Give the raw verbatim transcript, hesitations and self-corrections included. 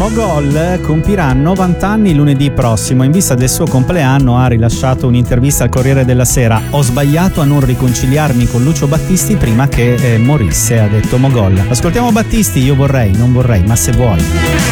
Mogol compirà novanta anni lunedì prossimo. In vista del suo compleanno ha rilasciato un'intervista al Corriere della Sera. Ho sbagliato a non riconciliarmi con Lucio Battisti prima che eh, morisse, ha detto Mogol. Ascoltiamo Battisti, io vorrei, non vorrei, ma se vuoi.